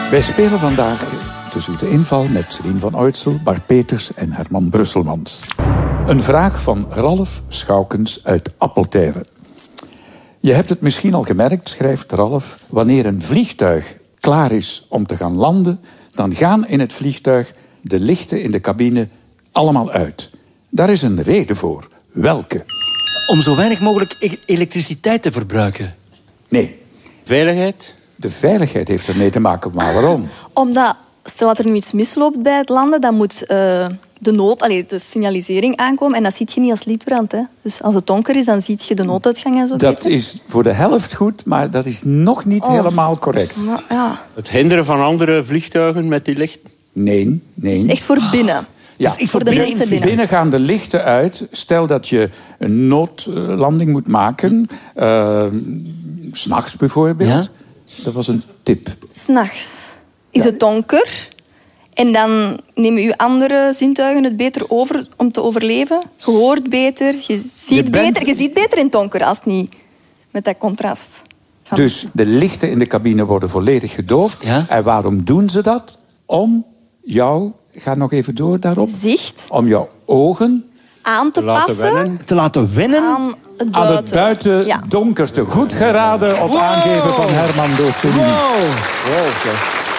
Wij spelen vandaag de zoete inval met Celine van Oitsel, Bart Peters en Herman Brusselmans. Een vraag van Ralf Schoukens uit Appeltern. Je hebt het misschien al gemerkt, schrijft Ralf, wanneer een vliegtuig klaar is om te gaan landen, dan gaan in het vliegtuig de lichten in de cabine allemaal uit. Daar is een reden voor. Welke? Om zo weinig mogelijk elektriciteit te verbruiken. Nee. Veiligheid? De veiligheid heeft ermee te maken, maar waarom? Omdat, stel dat er nu iets misloopt bij het landen, dan moet de signalisering aankomen. En dat ziet je niet als lichtbrand. Hè. Dus als het donker is, dan ziet je de nooduitgang en zo. Dat is voor de helft goed, maar dat is nog niet helemaal correct. Maar, ja. Het hinderen van andere vliegtuigen met die lichten? Nee. Het is echt voor binnen. Ja, voor de mensen binnen. Binnen gaan de lichten uit. Stel dat je een noodlanding moet maken. 's Nachts bijvoorbeeld. Ja? Dat was een tip. 's Nachts is het donker. En dan nemen uw andere zintuigen het beter over om te overleven. Je hoort beter, je ziet beter in het donker als het niet met dat contrast. Dus de lichten in de cabine worden volledig gedoofd. Ja? En waarom doen ze dat? Om jou, ga nog even door daarop. Zicht. Om jouw ogen aan te passen. Te laten wennen aan het buiten donkerte. Goed geraden op aangeven van Herman door Celine. Wow.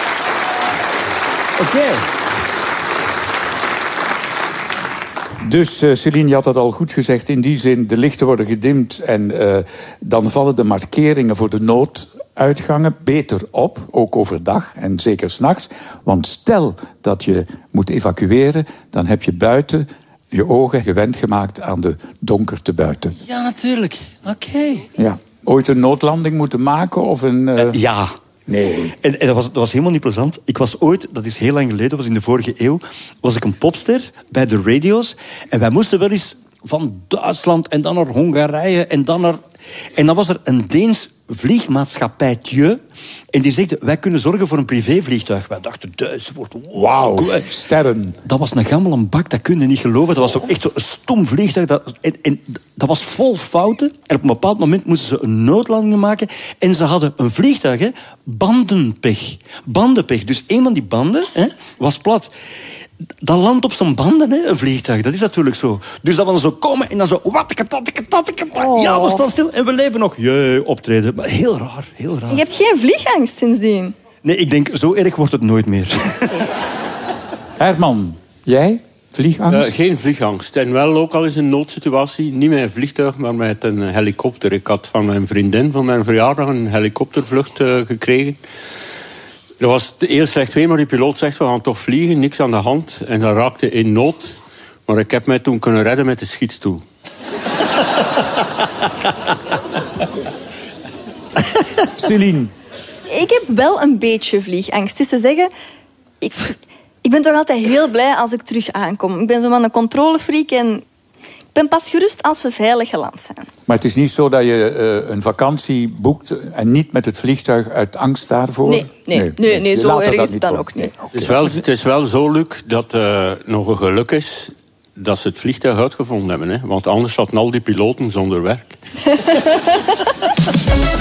Oké. Dus Celine, je had dat al goed gezegd. In die zin, de lichten worden gedimd en dan vallen de markeringen voor de nooduitgangen beter op. Ook overdag en zeker 's nachts. Want stel dat je moet evacueren, dan heb je buiten je ogen gewend gemaakt aan de donkerte buiten. Ja, natuurlijk. Oké. Ja. Ooit een noodlanding moeten maken of een... Ja. Nee. En dat was helemaal niet plezant. Ik was ooit, dat is heel lang geleden, was in de vorige eeuw, was ik een popster bij de radio's. En wij moesten wel eens van Duitsland en dan naar Hongarije en dan naar... En dan was er een Deens vliegmaatschappijtje. En die zegt, wij kunnen zorgen voor een privévliegtuig. Wij dachten, Duits wordt... Wauw, sterren. Dat was een gammel bak, dat kun je niet geloven. Dat was echt een stom vliegtuig. Dat was vol fouten. En op een bepaald moment moesten ze een noodlanding maken. En ze hadden een vliegtuig, hè, bandenpech. Dus een van die banden was plat. Dat landt op zijn banden, hè, een vliegtuig. Dat is natuurlijk zo. Dus dat we dan zo komen en dan zo... Ja, we staan stil en we leven nog. Jee, optreden. Maar heel raar. Je hebt geen vliegangst sindsdien? Nee, ik denk, zo erg wordt het nooit meer. Herman, jij? Vliegangst? Geen vliegangst. En wel ook al eens een noodsituatie. Niet met een vliegtuig, maar met een helikopter. Ik had van mijn vriendin van mijn verjaardag een helikoptervlucht gekregen. Dat was heel slecht weer, maar die piloot zegt, we gaan toch vliegen, niks aan de hand. En dat raakte in nood. Maar ik heb mij toen kunnen redden met de schietstoel. Celine? Ik heb wel een beetje vliegangst. Het is te zeggen, ik ben toch altijd heel blij als ik terug aankom. Ik ben zo van een controlefreak en ik ben pas gerust als we veilig geland zijn. Maar het is niet zo dat je een vakantie boekt en niet met het vliegtuig uit angst daarvoor? Nee, zo erg is het dan ook niet. Nee, okay. Het is wel zo, Luc, dat nog een geluk is dat ze het vliegtuig uitgevonden hebben. Hè? Want anders zaten al die piloten zonder werk.